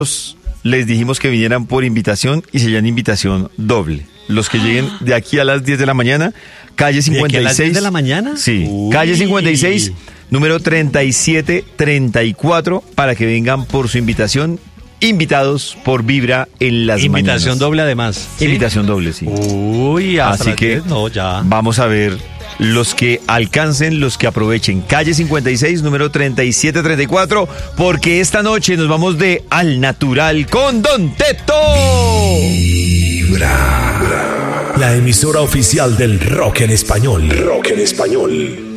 les dijimos que vinieran por invitación y serían invitación doble. Los que lleguen de aquí a las 10 de la mañana, calle 56. ¿De aquí a las 10 de la mañana? Sí, Uy. calle 56, número 3734, para que vengan por su invitación, invitados por Vibra en las mañanas. Invitación doble además. ¿Sí? Invitación doble, sí. Uy, hasta Así las que 10, no, ya. vamos a ver los que alcancen, los que aprovechen. Calle 56, número 3734, porque esta noche nos vamos de Al Natural con Don Teto. Vibra, la emisora oficial del rock en español. Rock en español.